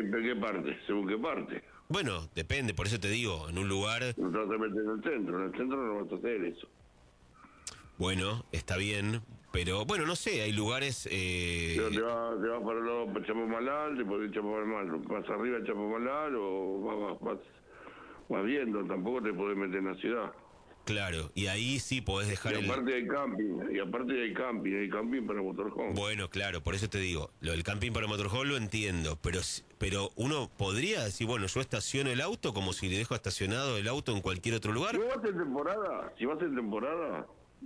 ¿En qué parte? ¿Según qué parte? Bueno, depende, por eso te digo, en un lugar... No te metes en el centro no vas a hacer eso. Bueno, está bien, pero bueno, no sé, hay lugares... Pero te vas para el lado de Chapomalal, te podés Chapomalal, más arriba de Chapomalal o vas viendo, tampoco te podés meter en la ciudad. Claro, y ahí sí podés dejar Y aparte hay camping para motorhome. Bueno, claro, por eso te digo, lo del camping para motorhome lo entiendo, pero uno podría decir, bueno, yo estaciono el auto como si le dejo estacionado el auto en cualquier otro lugar. Si vas en temporada,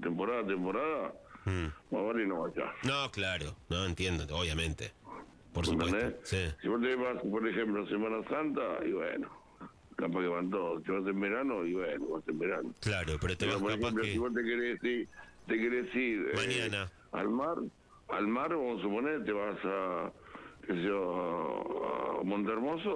más vale no vayas. No, claro, no entiendo, obviamente, por supuesto. ¿Entendés? Sí. Si vos te vas, por ejemplo, Semana Santa, y bueno, capaz que van todos. Si vas en verano, y bueno, vas en verano. Claro, pero te vas por capaz ejemplo, que... si vos te querés ir Mañana. al mar, vamos a suponer, te vas a, qué sé yo, a Montehermoso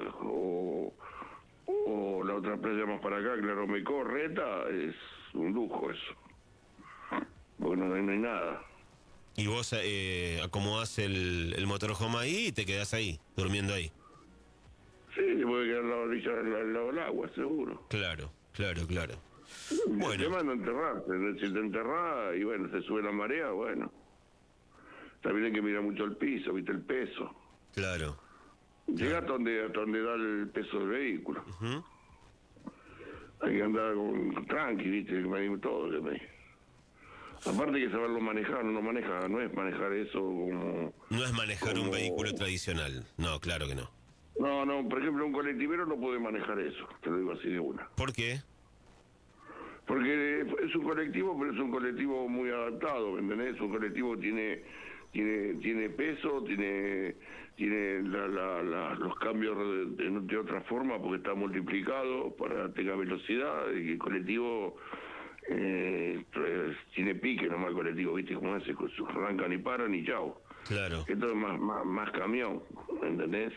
o la otra playa más para acá, Claromecó, Reta, es un lujo eso. Porque no hay nada. Y vos acomodás el motorhome ahí y te quedás ahí, durmiendo ahí. Sí, te puede quedar la orilla al lado del agua, seguro. Claro. Bueno. El tema es no enterrarte. Si te enterrás y bueno, se sube la marea, bueno. También hay que mirar mucho el piso, viste, el peso. Claro. Llegás hasta donde da el peso del vehículo. Uh-huh. Hay que andar tranqui, viste, todo. Aparte hay que saberlo manejar, no es manejar eso como... No es manejar un vehículo tradicional, no, claro que no. No, por ejemplo, un colectivero no puede manejar eso, te lo digo así de una. ¿Por qué? Porque es un colectivo, pero es un colectivo muy adaptado, ¿me entendés? Un colectivo tiene peso, tiene los cambios de otra forma porque está multiplicado para que tenga velocidad, y el colectivo tiene pique nomás el colectivo, ¿viste? Como ese, arrancan y paran y chao. Claro. Esto es más camión, ¿me entendés?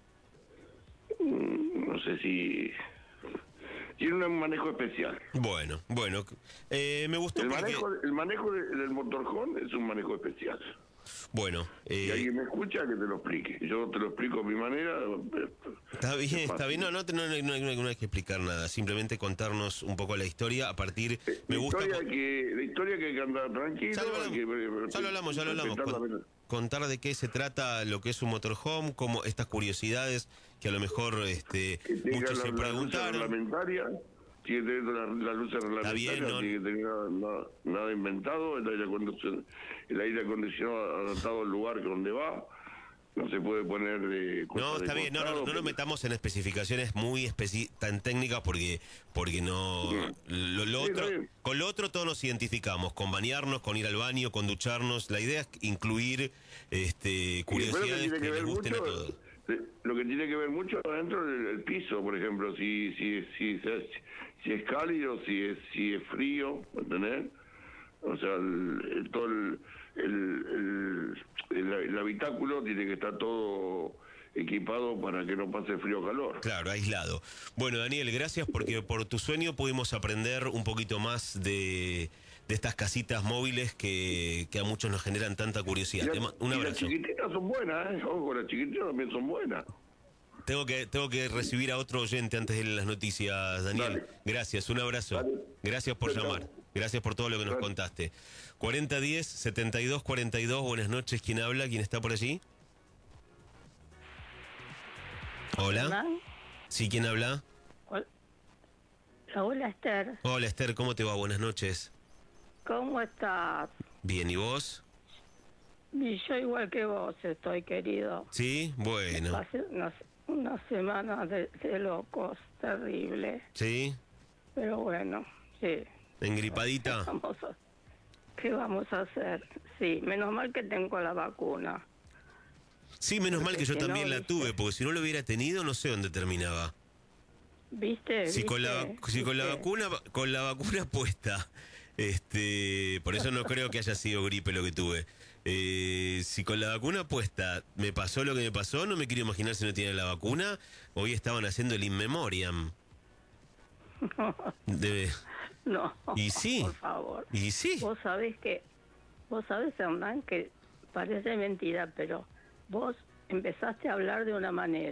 No sé si... Tiene un manejo especial. Bueno, me gustó el porque... manejo del motorhome es un manejo especial. Bueno, si alguien me escucha, que te lo explique. Yo te lo explico a mi manera. Está bien. No hay que explicar nada. Simplemente contarnos un poco la historia a partir... La historia que hay que andar tranquilo. Ya lo hablamos. Contar de qué se trata lo que es un motorhome, como estas curiosidades que a lo mejor muchos se preguntaron. Tiene que tener la luz reglamentaria, ¿no? Tiene que tener nada inventado, el aire acondicionado adaptado al lugar donde va, no se puede poner de cosas. No, está bien, no nos metamos en especificaciones muy tan técnicas porque no... Con lo otro todos nos identificamos, con bañarnos, con ir al baño, con ducharnos. La idea es incluir curiosidades que les gusten a todos. Lo que tiene que ver mucho adentro del piso, por ejemplo, si es cálido, si es frío, ¿entendés? O sea, todo el habitáculo tiene que estar todo equipado para que no pase frío o calor. Claro, aislado. Bueno, Daniel, gracias porque por tu sueño pudimos aprender un poquito más de estas casitas móviles que a muchos nos generan tanta curiosidad. Un abrazo. Las chiquititas son buenas, ojo, las chiquititas también son buenas. Tengo que recibir a otro oyente antes de las noticias, Daniel. Dale. Gracias, un abrazo. Dale. Gracias por llamar. Gracias por todo lo que nos contaste. 4010-7242, buenas noches. ¿Quién habla? ¿Quién está por allí? Hola. ¿Hola? Sí, ¿quién habla? Hola, Esther. Hola, Esther, ¿cómo te va? Buenas noches. ¿Cómo estás? Bien, ¿y vos? Y yo igual que vos estoy, querido. Sí, bueno. Hace una semana de locos, terrible. ¿Sí? Pero bueno, sí. ¿Engripadita? ¿Qué vamos a hacer? Sí, menos mal que tengo la vacuna. Sí, menos mal que yo también la tuve, porque si no lo hubiera tenido, no sé dónde terminaba. ¿Viste? Si con la vacuna puesta, por eso no creo que haya sido gripe lo que tuve. Si con la vacuna puesta me pasó lo que me pasó, no me quiero imaginar si no tenía la vacuna. Hoy estaban haciendo el in memoriam. No, y sí, por favor. Y sí. Vos sabés, Hernán, que parece mentira, pero vos empezaste a hablar de una manera